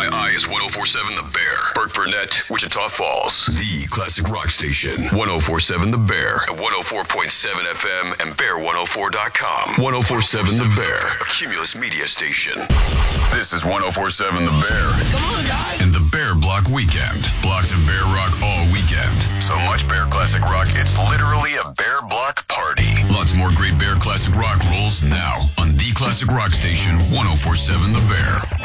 KFII is 1047 The Bear. Burke Burnett, Wichita Falls. The classic rock station. 1047 The Bear. At 104.7 FM and bear104.com. 1047 The Bear. A Cumulus media station. This is 1047 The Bear. Come on, guys. And the Bear Block Weekend. Blocks of Bear Rock all weekend. So much Bear Classic Rock, it's literally a Bear Block party. Lots more great Bear Classic Rock rolls now on the classic rock station 1047 The Bear.